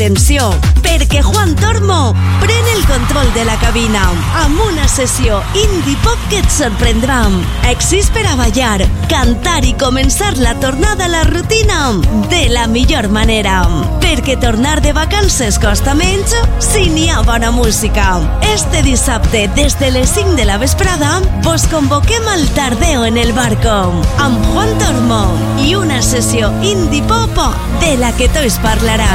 atenció, perquè Juan Tormo pren el control de la cabina amb una sessió indie pop que et sorprendrà. Èxits per a ballar, cantar i començar la tornada a la rutina de la millor manera. Perquè tornar de vacances costa menys si n'hi ha bona música. Este dissabte, des de les 5 de la vesprada, vos convoquem al Tardeo en el Barco amb Juan Tormo i una sessió indie pop de la que tots parlaràs.